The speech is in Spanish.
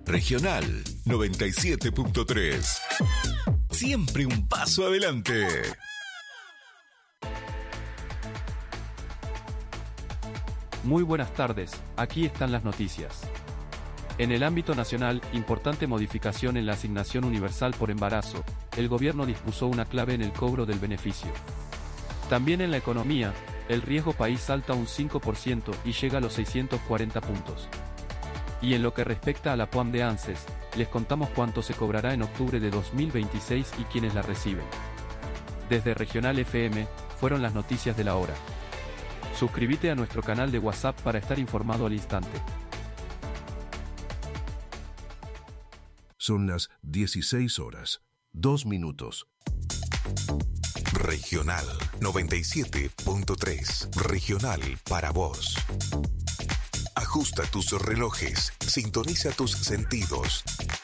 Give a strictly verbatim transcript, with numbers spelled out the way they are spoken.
Regional noventa y siete punto tres. Siempre un paso adelante. Muy buenas tardes, aquí están las noticias. En el ámbito nacional, importante modificación en la asignación universal por embarazo. El gobierno dispuso una clave en el cobro del beneficio. También en la economía, el riesgo país salta un cinco por ciento y llega a los seiscientos cuarenta puntos. Y en lo que respecta a la P U A M de ANSES, les contamos cuánto se cobrará en octubre de dos mil veintiséis y quiénes la reciben. Desde Regional F M, fueron las noticias de la hora. Suscríbete a nuestro canal de WhatsApp para estar informado al instante. Son las dieciséis horas, dos minutos. Regional noventa y siete punto tres. Regional para vos. Ajusta tus relojes, sintoniza tus sentidos.